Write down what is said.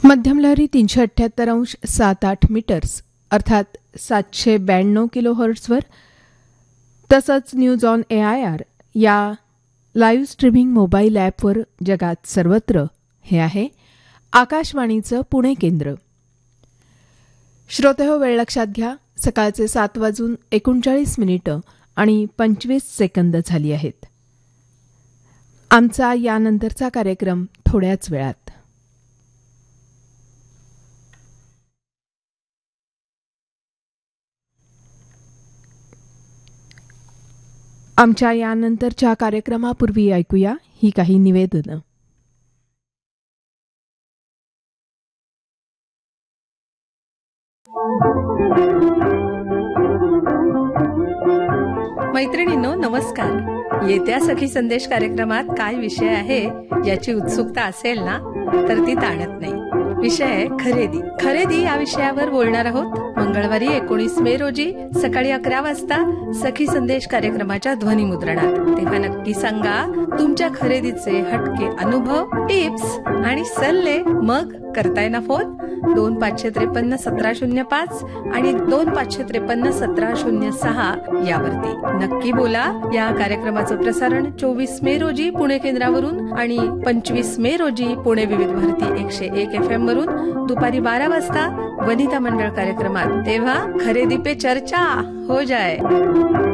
मध्यम लहरी 378.78 मीटर्स अर्थात 792 किलोहर्ट्झवर तसंच न्यूज ऑन AIR या लाईव्ह स्ट्रीमिंग मोबाईल ॲपवर जगात सर्वत्र हे आहे आकाशवाणीचं पुणे केंद्र. श्रोतेहो, वेळ लक्षात घ्या. सकाळचे 7:39 आणि 25 सेकंद झाली आहेत. आमचा यानंतरचा कार्यक्रम थोड्याच वेळात. आमच्या यानंतरच्या कार्यक्रमापूर्वी ऐकूया ही काही निवेदनं. मैत्रिणींनो, नमस्कार. येत्या सखी संदेश कार्यक्रमात काय विषय आहे याची उत्सुकता असेल ना, तर ती ताणत नाही. विषय आहे खरेदी. खरेदी या विषयावर बोलणार आहोत. मंगळवारी 19 मे रोजी सकाळी 11 वाजता सखी संदेश कार्यक्रमाच्या ध्वनिमुद्रणात. तेव्हा नक्की सांगा तुमच्या खरेदीचे हटके अनुभव, टिप्स आणि सल्ले. मग करताय ना फोन 2553-1705 आणि 2553-1706 यावरती. नक्की बोला. या कार्यक्रमाचं प्रसारण 24 मे रोजी पुणे केंद्रावरून आणि 25 मे रोजी पुणे विविध भारती 101 FM वरून दुपारी 12 वाजता वनिता मंडळ कार्यक्रमात. तेव्हा खरेदी पे चर्चा हो जाए.